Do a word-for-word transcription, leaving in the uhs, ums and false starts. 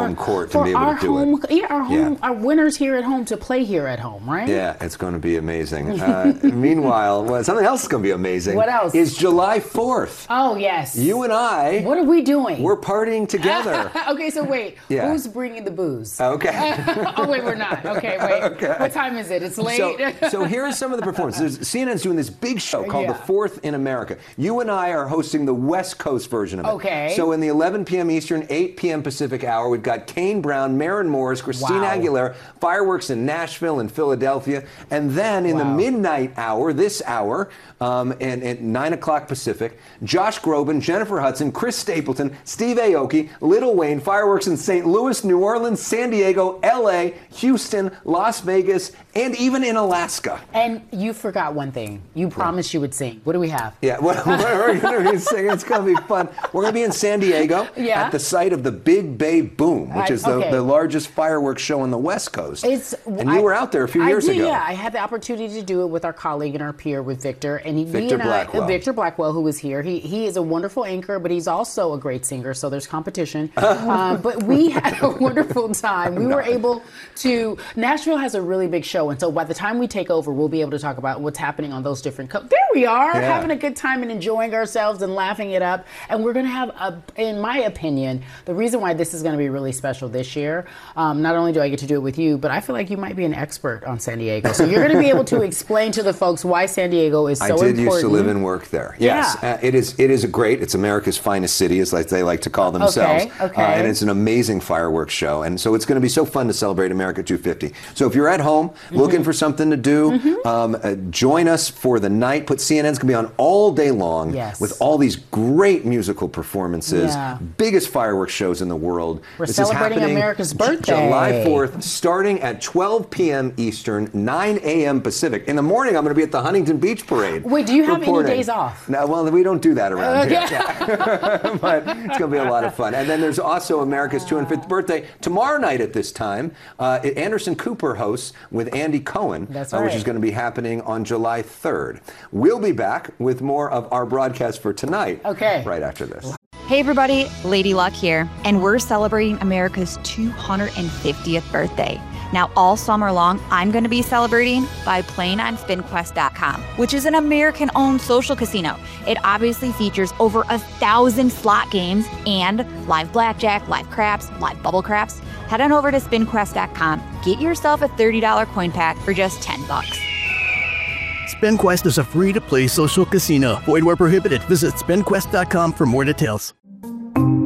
home court to for be able our to do home, it. Yeah, our home, Yeah. our winners here at home to play here at home, right? Yeah, it's going to be amazing. Uh, meanwhile, well, something else is going to be amazing. What else? Is July fourth. Oh, yes. You and I. What are we doing? We're partying together. Okay, so wait. Yeah. Who's bringing the booze? Okay. Oh, wait, we're not. Okay, wait. Okay. What time is it? It's late. So, so here are some of the performances. There's, C N N's doing this big show called Yeah. The Fourth in America. You and I are hosting the West Coast version of it. Okay. So in the eleven p.m. Eastern, eight p.m. Pacific hour, we've got Kane Brown, Maren Morris, Christina Wow. Aguilera, fireworks in Nashville and Philadelphia. And then in Wow. the midnight hour, this hour, um, and at nine o'clock Pacific, Josh Groban, Jennifer Hudson, Chris Stapleton, Steve Aoki, Lil Wayne, fireworks in Saint Louis, New Orleans, San Diego, L A, Houston, Las Vegas, and even in Alaska. And you forgot one thing. You promised you would sing. What do we have? Yeah, what, what are we going to be singing? It's going to be fun. We're going to be in San Diego Yeah. at the site of the Big Bay Boom, which I- is the, okay. the largest fireworks show on the West Coast. It's, and you I- were out there a few I years did, ago. Yeah, I had the opportunity to do it with our colleague and our peer, with Victor, and he, Victor he and Blackwell. I, Victor Blackwell, who was here. He he is a wonderful anchor, but he's also a great singer. So there's competition. um, but we had a wonderful time. We were able to. Nashville has a really big show, and so by the time we take over, we'll be able to talk about what's happening on those different. Co- there we are, Yeah. having a good time and enjoying ourselves and laughing it up. And we're going to have a, in my opinion, the reason why this is going to be really special this year. Um, not only do I get to do it with you, but I feel like you might be an expert on San Diego. So you're going to be able to explain to the folks why San Diego is so I did important. used to live and work there. Yes, Yeah. uh, it is. It is a great. It's America's finest city, as like they like to call themselves. Okay, okay. Uh, and it's an amazing fireworks show, and so it's going to be so fun to celebrate America two fifty. So if you're at home Mm-hmm. looking for something to do, um, uh, join us for the night. Put C N N's going to be on all day long Yes. with all these great musical performances, Yeah. biggest fireworks shows in the world. We're This celebrating is happening America's J- birthday. July fourth, starting at twelve p.m. Eastern, nine a.m. Pacific. In the morning, I'm going to be at the Huntington Beach Parade. Wait, do you have reporting. any days off? No, well, we don't do that around Okay. here. Yeah. But it's going to be a lot of fun. And then there's also America's two hundred fifth birthday tomorrow night at this time. Uh, Anderson Cooper hosts with Andy Cohen, That's uh, which right. is going to be happening on July third. We'll be back with more of our broadcast for tonight. Okay. Right after this. Hey everybody, Lady Luck here, and we're celebrating America's two hundred fiftieth birthday. Now, all summer long, I'm going to be celebrating by playing on spin quest dot com, which is an American-owned social casino. It obviously features over a thousand slot games and live blackjack, live craps, live bubble craps. Head on over to spin quest dot com, get yourself a thirty dollars coin pack for just ten bucks. SpinQuest is a free-to-play social casino. Void where prohibited. Visit spin quest dot com for more details.